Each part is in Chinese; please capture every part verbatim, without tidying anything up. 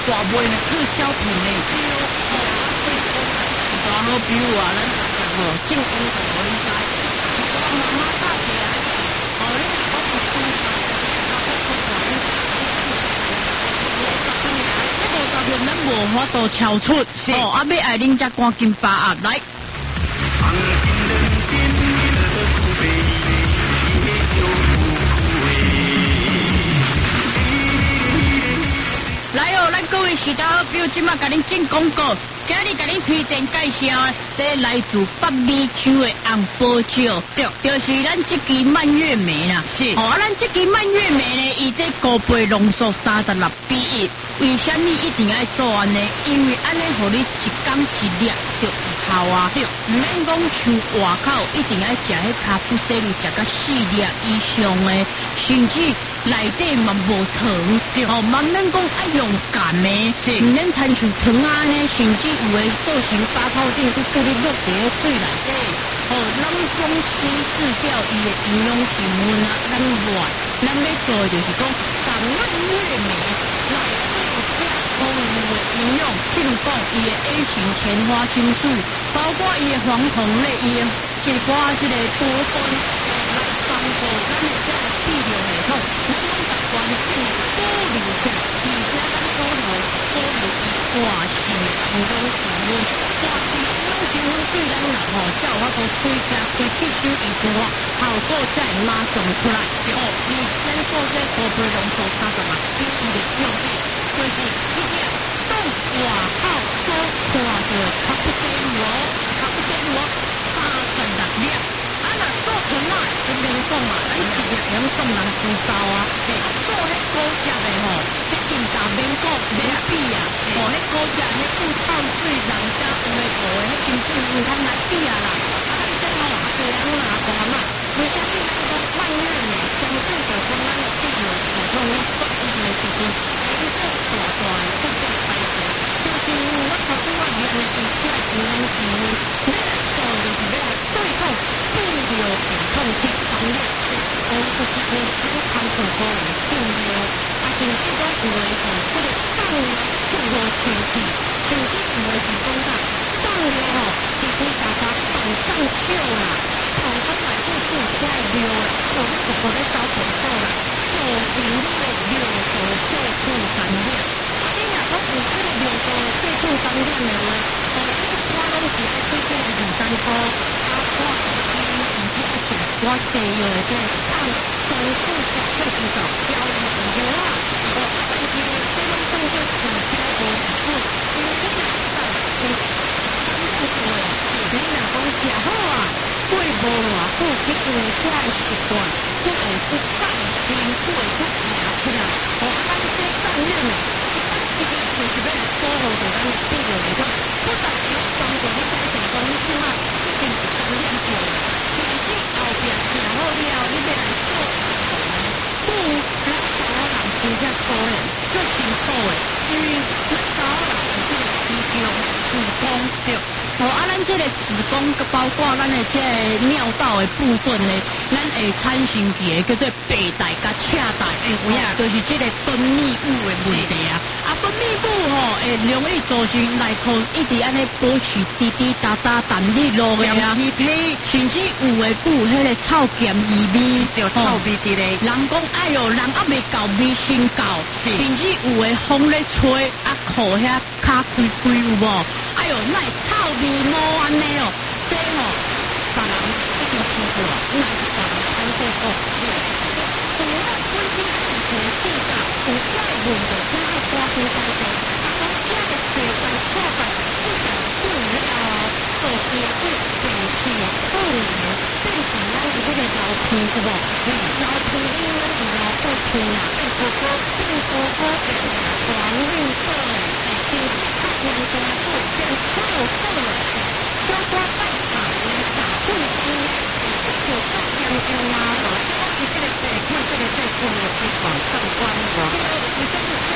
大卖呢去消品呢，大好比如啊，咱哦进攻的我应该，妈妈大姐啊，哦你我不生产，这个照片咱无法度超出，哦，啊要爱恁才赶紧把握来。来哦，咱各位时代好朋友，今麦甲恁进广告，今日甲恁推荐介绍的，这来自北美洲的红宝酒，对，就是咱这支蔓越莓啦。是，哦，咱这支蔓越莓呢，伊这高倍浓缩三十六比一，为什么一定爱做安尼？因为安尼，互你一缸一粒就有效啊，对，唔免讲像外口一定要食迄卡布西鲁食到四粒以上的，甚至。内底嘛无糖，哦，慢慢讲爱用甘的，是，唔免参像糖啊呢，甚至有诶做成发泡顶，都叫你落伫咧水内底，哦，咱讲稀释掉伊诶营养成分啊，咱外，咱要做就是讲，把蔓越莓内底有加丰富诶营养，譬如讲伊诶 A 型前花青素，包括伊诶黄酮类，伊诶一寡即个多酚。帮助咱的这个泌尿系统，咱讲习惯性保留起，而且咱保留保留伊化性营养成分，化性营养成分对咱人吼，才有法度推加推吸收伊的话，效果才会马上出来。哦，而咱做这高倍浓缩三十六比一的用意，就是一定当外口所看到的卡布西罗，卡布西罗三十六粒。做糖啊，就免讲啊，咱一日两送人知道啊。嘿，做迄高价的吼，迄定价免讲免比啊。哦，迄高价迄有泡水人家有诶无诶，迄根本唔通来比啊啦。啊，咱这吼大人啦，大嘛，为啥物咱讲蔓越莓，相对就讲咱泌尿系统咧发育诶时阵，伊做大大诶做做排泄，就是因为我头先我讲诶，伊这营养成分，你来做就是要来对抗。泌尿系统去强烈，哦，就是讲这个康复可能泌尿，啊，甚至讲有诶吼，这个放放落清气，甚至有诶是讲啥，放尿吼，其实大家放上手啦，放上来就做出来尿诶，哦，你逐个咧找厕所啦，造成你诶尿道细菌感染，啊，你若讲有这个尿道细菌感染诶话，哦，你一般拢是爱推荐二三箍，啊，我。我西药的这个抗生素小配制造标准药啊，哦，但是呢，这种动作起起来无好处，因为这个上是反复做的，你若讲食好啊，过无偌久，去因为这个习惯，才会去放心，才会去行出来。哦，咱这上面呢，一般其实就是要来保护着咱的泌尿系统，不但是帮助你改善讲你即马已经是感染过了。甚至后壁食好了，你要来做不咱查某人真正可怜，最辛苦的，因为咱查某人有这个子宫、子宫对，哦啊，咱这个子宫包括咱的这个尿道的部分呢，咱会产生一个叫做白带甲赤带，哎，有影，就是这个分泌物的问题啊。啊，分泌物吼会容易造成内裤一直安尼保持滴滴答答、弹力落的啊，皮皮，甚至有诶久迄个臭咸异味，就臭味伫咧。人讲哎哟，人还未到味先到，甚至有诶风咧吹，啊裤遐卡开开有无？哎哟，那臭味无安尼哦，这吼，别人一定试过，那是别人安做过。除了本身安全性上有这个问题，咱要关心关心。啊，讲这个血管错管，不但不了，做些对病气不良，变成咱的这个老皮是无？老皮因为是老不皮啦，变哥哥变哥哥变黄绿色的，哎，变较严重度变臭色的，小可带下伊打退丝，就较严重啦，无。这个这看这个这个有一款上关无？为什么这么大个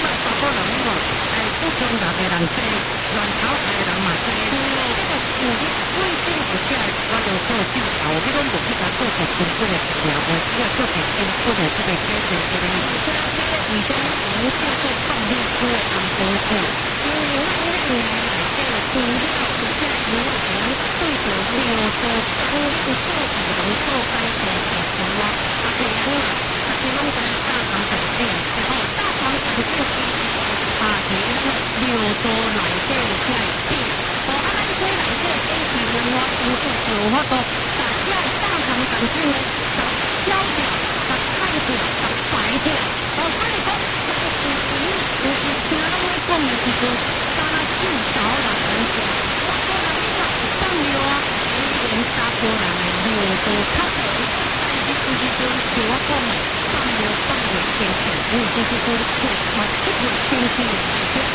能哦，哎，不中人的人多，乱炒菜的人嘛多。这个有你卫生有起来，我就做镜头，你拢无去甲做成正规的治疗，无只要做成正规的这个检查这个医生，医生有做做放屁做安保护，因为我那个内底除了有些有可能对着这个做做做做人做该做的什么，啊，比如啊，比如讲大肠杆菌，然后大肠杆菌啊，是那个尿道内底这个病，哦，啊，咱这内底病是另外有做做法度，把这大肠杆菌呢，把消掉，把排掉，把排掉，哦，所以讲这个是属于有有听咱们讲的时阵，加至少人来讲，我可能你若是放尿啊，连三个人的尿都较多，但是有时阵像我讲的，放尿放袂清楚，有时阵错，嘛一袂清楚。